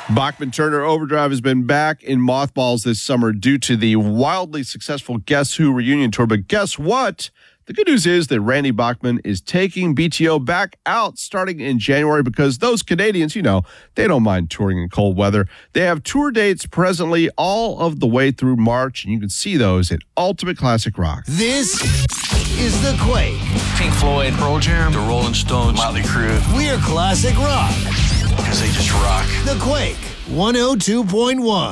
Bachman Turner Overdrive has been back in mothballs this summer due to the wildly successful Guess Who reunion tour. But guess what? The good news is that Randy Bachman is taking BTO back out starting in January because those Canadians, they don't mind touring in cold weather. They have tour dates presently all of the way through March, and you can see those at Ultimate Classic Rock. This is The Quake. Pink Floyd, Pearl Jam, The Rolling Stones, Motley Crue. We're classic rock. Because they just rock. The Quake 102.1.